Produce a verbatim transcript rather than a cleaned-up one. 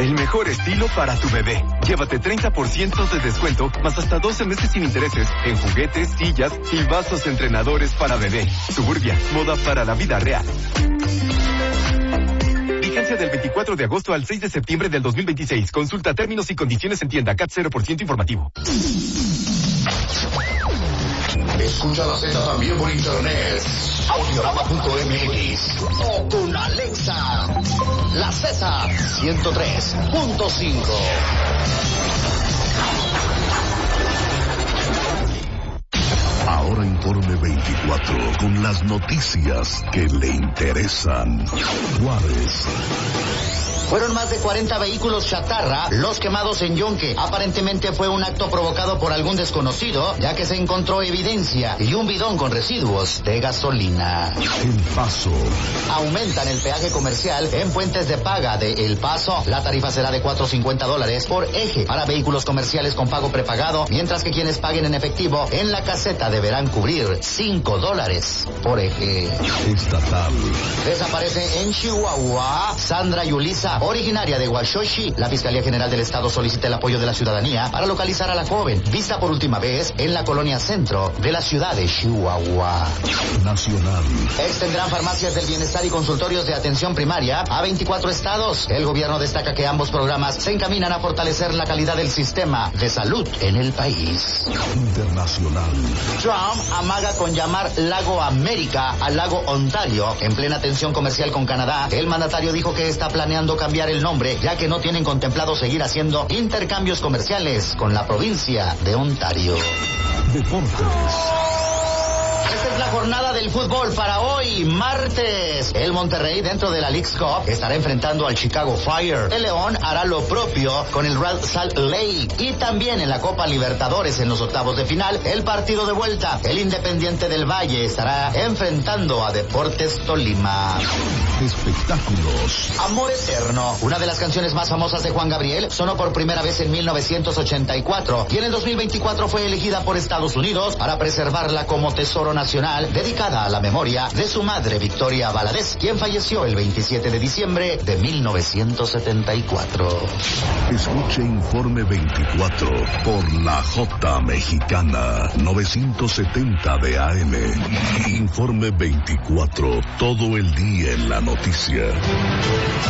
el mejor estilo para tu bebé. Llévate treinta por ciento de descuento, más hasta doce meses sin intereses, en juguetes, sillas y vasos entrenadores para bebé. Suburbia, moda para la vida real. Vigencia del veinticuatro de agosto al seis de septiembre del dos mil veintiséis. Consulta términos y condiciones en tienda. C A T cero por ciento informativo. Escucha la Z también por internet. Audiorama punto m x o con Alexa. La Z ciento tres punto cinco. Ahora Informe veinticuatro, con las noticias que le interesan. Juárez. Fueron más de cuarenta vehículos chatarra los quemados en Yonke. Aparentemente fue un acto provocado por algún desconocido, ya que se encontró evidencia y un bidón con residuos de gasolina. El Paso. Aumentan el peaje comercial en puentes de paga de El Paso. La tarifa será de cuatro cincuenta dólares por eje para vehículos comerciales con pago prepagado, mientras que quienes paguen en efectivo en la caseta deberán cubrir cinco dólares por eje. Estatal. Desaparece en Chihuahua Sandra Yulisa, originaria de Huachochi. La Fiscalía General del Estado solicita el apoyo de la ciudadanía para localizar a la joven, vista por última vez en la colonia centro de la ciudad de Chihuahua. Nacional. Extendrán farmacias del bienestar y consultorios de atención primaria a veinticuatro estados. El gobierno destaca que ambos programas se encaminan a fortalecer la calidad del sistema de salud en el país. Internacional. Trump amaga con llamar Lago América al Lago Ontario. En plena tensión comercial con Canadá, el mandatario dijo que está planeando cambiar el nombre, ya que no tienen contemplado seguir haciendo intercambios comerciales con la provincia de Ontario. Deportes. Esta es la jornada del fútbol para hoy, martes. El Monterrey, dentro de la Leagues Cup, estará enfrentando al Chicago Fire. El León hará lo propio con el Real Salt Lake. Y también en la Copa Libertadores, en los octavos de final, el partido de vuelta. El Independiente del Valle estará enfrentando a Deportes Tolima. Espectáculos. Amor Eterno, una de las canciones más famosas de Juan Gabriel, sonó por primera vez en mil novecientos ochenta y cuatro y en el dos mil veinticuatro fue elegida por Estados Unidos para preservarla como tesoro nacional, dedicada a la memoria de su madre Victoria Valadez, quien falleció el veintisiete de diciembre de mil novecientos setenta y cuatro. Escuche Informe veinticuatro por la J Mexicana, novecientos setenta de A M. Informe veinticuatro, todo el día en la noticia.